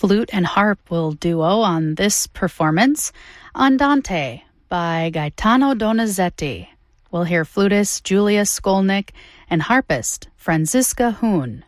flute and harp will duo on this performance, Andante by Gaetano Donizetti. We'll hear flutist Julia Skolnick and harpist Franziska Huhn.